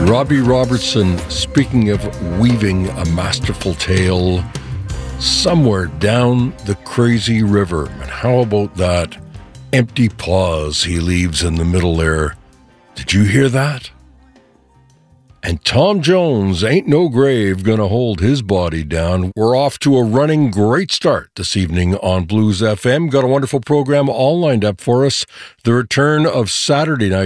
Robbie Robertson, speaking of weaving a masterful tale somewhere down the crazy river. And how about that empty pause he leaves in the middle there? Did you hear that? And Tom Jones, Ain't No Grave Gonna Hold His Body Down. We're off to a running great start this evening on Blues FM. Got a wonderful program all lined up for us. The return of Saturday night